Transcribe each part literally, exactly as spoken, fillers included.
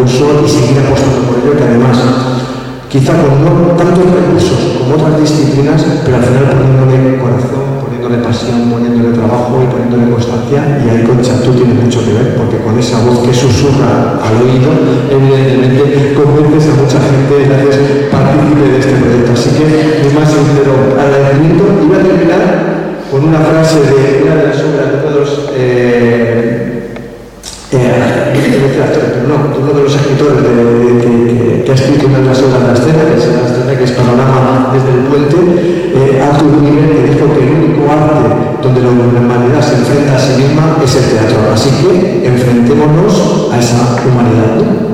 curso y seguir apostando por ello, que además, quizá con no tantos recursos como otras disciplinas, pero al final poniéndole corazón, poniéndole pasión, poniéndole trabajo y poniéndole constancia, y ahí Concha tú tienes mucho que ver, porque con esa voz que susurra al oído, evidentemente convences a mucha gente y la haces partícipe de este proyecto. Así que mi más sincero agradecimiento. Y voy a terminar con una frase de una de las obras de todos los eh, eh, pero no, uno de los escritores de, de, que, que ha escrito una de las obras de la escena, que es la escena que es Panorama desde el puente, eh, Arthur Miller, que dijo que el único arte donde la humanidad se enfrenta a sí misma es el teatro. Así que enfrentémonos a esa humanidad, ¿no?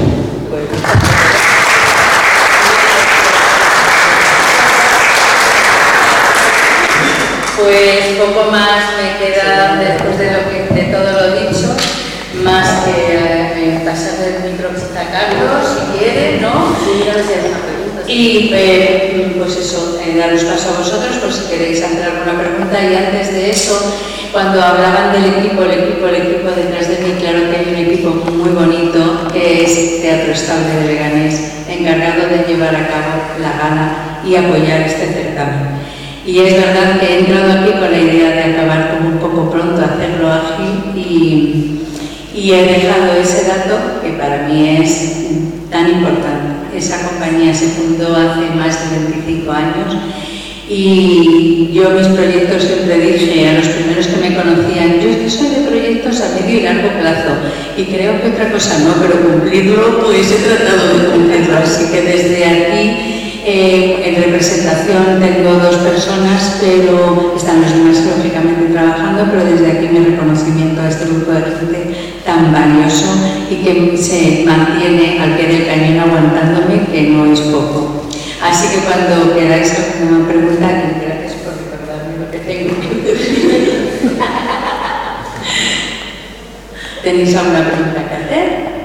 Pues poco más me queda después de, lo que, de todo lo dicho, más que eh, pasar el micro a Carlos, si quiere, ¿no? Sí, a ver si hay una pregunta. Y eh, pues eso, eh, daros paso a vosotros por si queréis hacer alguna pregunta. Y antes de eso, cuando hablaban del equipo, el equipo, el equipo detrás de mí, claro que hay un equipo muy bonito que es Teatro Estable de Leganés, encargado de llevar a cabo la gala y apoyar este certamen. Y es verdad que he entrado aquí con la idea de acabar como un poco pronto, hacerlo ágil y, y he dejado ese dato que para mí es tan importante. Esa compañía se fundó hace más de veinticinco años y yo mis proyectos siempre dije a los primeros que me conocían, yo es que soy de proyectos a medio y largo plazo y creo que otra cosa no, pero cumplirlo pues he tratado de cumplirlo. Así que desde aquí Eh, en representación tengo dos personas, pero están los demás lógicamente trabajando, pero desde aquí mi reconocimiento a este grupo de gente tan valioso y que se mantiene al pie del cañón aguantándome, que no es poco. Así que cuando queráis alguna pregunta, gracias por recordarme lo que tengo que decir. ¿Tenéis alguna pregunta que hacer?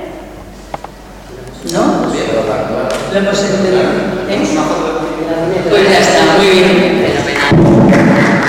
¿No? Lo hemos entendido. ¿Eh? Pues ya está, muy bien. Fenomenal.